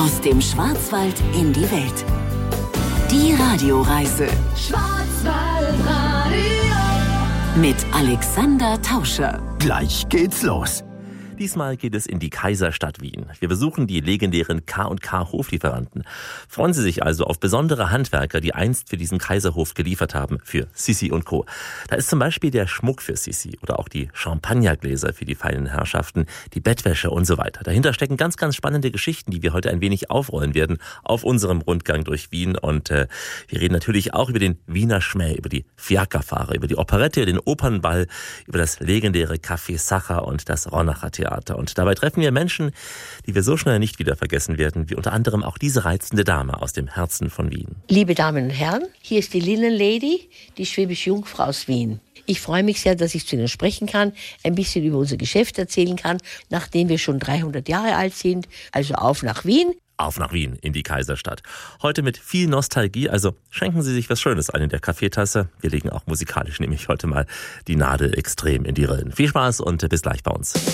Aus dem Schwarzwald in die Welt. Die Radioreise Schwarzwaldradio mit Alexander Tauscher. Gleich geht's los. Diesmal geht es in die Kaiserstadt Wien. Wir besuchen die legendären K&K Hoflieferanten. Freuen Sie sich also auf besondere Handwerker, die einst für diesen Kaiserhof geliefert haben, für Sissi und Co. Da ist zum Beispiel der Schmuck für Sissi oder auch die Champagnergläser für die feinen Herrschaften, die Bettwäsche und so weiter. Dahinter stecken ganz, ganz spannende Geschichten, die wir heute ein wenig aufrollen werden auf unserem Rundgang durch Wien. Und wir reden natürlich auch über den Wiener Schmäh, über die Fiakerfahrer, über die Operette, den Opernball, über das legendäre Café Sacher und das Ronacher Theater. Und dabei treffen wir Menschen, die wir so schnell nicht wieder vergessen werden, wie unter anderem auch diese reizende Dame aus dem Herzen von Wien. Liebe Damen und Herren, hier ist die Linnenlady, die schwäbische Jungfrau aus Wien. Ich freue mich sehr, dass ich zu Ihnen sprechen kann, ein bisschen über unser Geschäft erzählen kann, nachdem wir schon 300 Jahre alt sind. Also auf nach Wien. Auf nach Wien, in die Kaiserstadt. Heute mit viel Nostalgie, also schenken Sie sich was Schönes ein in der Kaffeetasse. Wir legen auch musikalisch nämlich heute mal die Nadel extrem in die Rillen. Viel Spaß und bis gleich bei uns.